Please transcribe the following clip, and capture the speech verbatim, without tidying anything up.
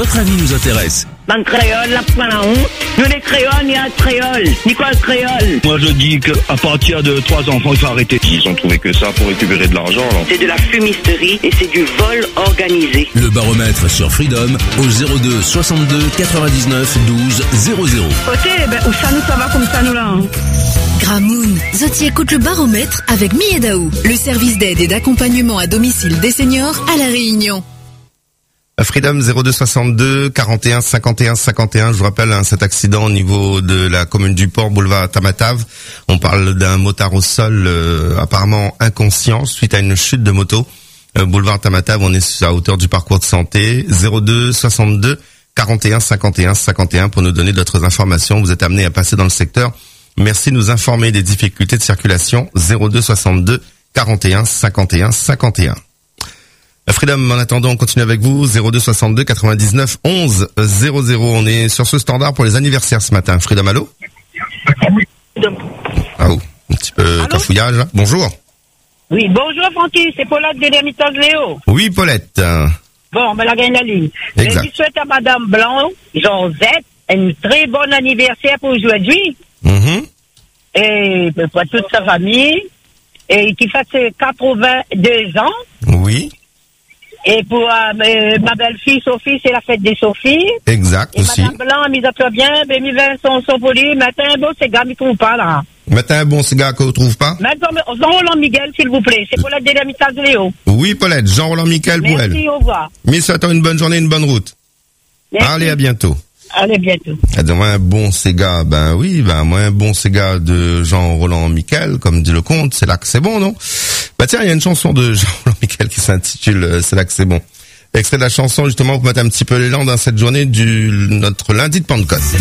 Votre avis nous intéresse. Dans le créole, la point la honte. Nous les créoles, il y a le créole. Nicole créole. Moi je dis qu'à partir de trois enfants, il faut arrêter. Ils ont trouvé que ça pour récupérer de l'argent. Alors. C'est de la fumisterie et c'est du vol organisé. Le baromètre sur Freedom au zéro deux soixante-deux quatre-vingt-dix-neuf douze zéro zéro. Ok, ben où ça nous ça va comme ça nous là. Hein. Gramoun, Zoti écoute le baromètre avec Miedaou, le service d'aide et d'accompagnement à domicile des seniors à La Réunion. Freedom zéro deux soixante-deux quarante et un cinquante et un cinquante et un. Je vous rappelle hein, cet accident au niveau de la commune du Port, boulevard Tamatave. On parle d'un motard au sol euh, apparemment inconscient suite à une chute de moto. Euh, boulevard Tamatave, on est à hauteur du parcours de santé. zéro deux soixante-deux quarante et un cinquante et un cinquante et un pour nous donner d'autres informations. Vous êtes amené à passer dans le secteur. Merci de nous informer des difficultés de circulation. zéro deux soixante-deux quarante et un cinquante et un cinquante et un. Freedom, en attendant, on continue avec vous. zéro deux soixante-deux quatre-vingt-dix-neuf onze zéro zéro. On est sur ce standard pour les anniversaires ce matin. Freedom, allô? Ah oh, un petit peu allô? Cafouillage. Hein. Bonjour. Oui, bonjour Francky, c'est Paulette de l'Hermitage Léo. Oui, Paulette. Bon, ben la gagne la ligne. Exact. Je souhaite à Madame Blanc, Josette, un très bon anniversaire pour aujourd'hui. Mm-hmm. Et pour toute sa famille. Et qui fait ses quatre-vingt-deux ans. Oui. Et pour euh, ma belle-fille Sophie, c'est la fête des Sophies. Exact, et aussi. Madame Blanc, mise à toi bien, ben, mi vingt son son poli, matin, bon, c'est gars, mi trouve pas, là. Matin, un bon cigare qu'on ne trouve pas? Maintenant, Jean-Roland Miguel, s'il vous plaît. C'est pour la délimitase Léo. Oui, Paulette, Jean-Roland Miguel pour elle. Merci, au revoir. Mais souhaitons une bonne journée, une bonne route. Merci. Allez, à bientôt. Allez, bientôt. Moi, un bon Sega, ben oui, ben moi, un bon Sega de Jean-Roland Miquel, comme dit le conte, c'est là que c'est bon, non? Bah tiens, il y a une chanson de Jean-Roland Miquel qui s'intitule euh, C'est là que c'est bon. Extrait de la chanson, justement, pour mettre un petit peu l'élan dans cette journée du notre lundi de Pentecôte.